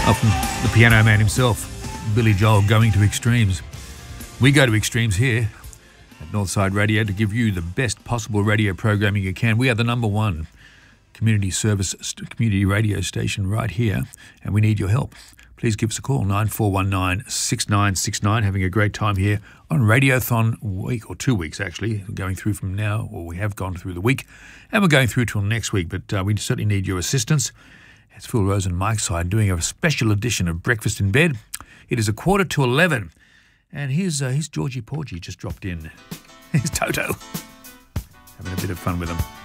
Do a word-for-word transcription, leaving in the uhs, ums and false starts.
Often the piano man himself, Billy Joel, going to extremes. We go to extremes here at Northside Radio to give you the best possible radio programming you can. We are the number one community service, community radio station right here, and we need your help. Please give us a call, nine four one nine, six nine six nine. Having a great time here on Radiothon week, or two weeks actually, going through from now, or we have gone through the week, and we're going through till next week, but uh, we certainly need your assistance. It's Phil Rose and Mike Side doing a special edition of Breakfast in Bed. It is a quarter to eleven, and here's, uh, here's Georgie Porgy just dropped in. Here's Toto. Having a bit of fun with him.